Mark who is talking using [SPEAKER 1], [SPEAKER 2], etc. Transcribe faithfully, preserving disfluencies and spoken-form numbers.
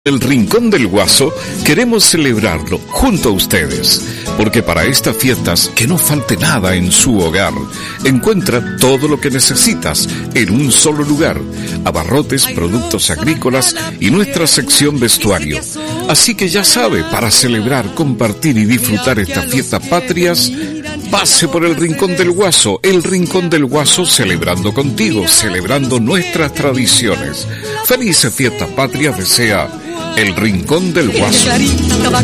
[SPEAKER 1] El Rincón del Guaso queremos celebrarlo junto a ustedes, porque para estas fiestas que no falte nada en su hogar. Encuentra todo lo que necesitas en un solo lugar: abarrotes, productos agrícolas y nuestra sección vestuario. Así que ya sabe, para celebrar, compartir y disfrutar estas fiestas patrias, pase por el Rincón del Guaso. El Rincón del Guaso, celebrando contigo, celebrando nuestras tradiciones. Felices fiestas patrias desea el Rincón del Guaso.